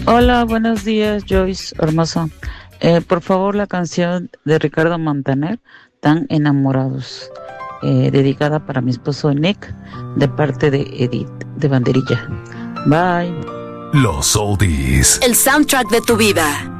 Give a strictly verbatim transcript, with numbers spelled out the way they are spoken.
Hola, buenos días, Joyce Hermosa. Eh, por favor, la canción de Ricardo Montaner, Tan Enamorados, eh, dedicada para mi esposo Nick, de parte de Edith, de Banderilla. Bye. Los oldies. El soundtrack de tu vida.